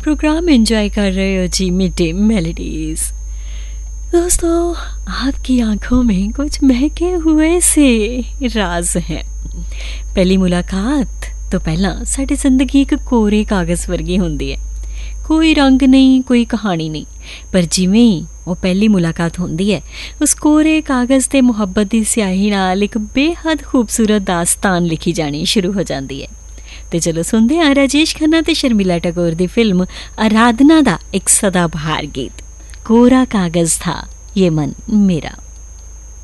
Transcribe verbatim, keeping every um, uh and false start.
Programme enjoy कर रहे हो जी, मिडे मेलोडीज। दोस्तों, आपकी आंखों में कुछ महके हुए से राज हैं। पहली मुलाकात तो पहला साडी जिंदगी एक कोरे कागज़ वर्गी हुंदी है। कोई रंग नहीं, कोई कहानी नहीं, पर जिवें ही वो पहली मुलाकात होंदी है, उस कोरे कागज़ ते मुहब्बत की स्याही नाल एक बेहद खूबसूरत दास्तान लिखी जानी शुरू हो जाती है। तो चलो सुनते हैं राजेश खन्ना ते शर्मिला टैगोर की फिल्म आराधना दा एक सदाबहार गीत, कोरा कागज़ था ये मन मेरा।